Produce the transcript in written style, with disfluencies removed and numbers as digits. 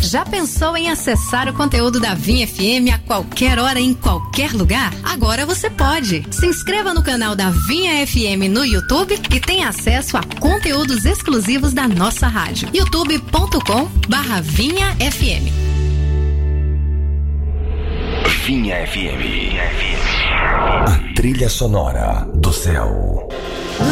Já pensou em acessar o conteúdo da Vinha FM a qualquer hora, em qualquer lugar? Agora você pode. Se inscreva no canal da Vinha FM no YouTube e tenha acesso a conteúdos exclusivos da nossa rádio. youtube.com/vinhafm. Vinha FM. A trilha sonora do céu.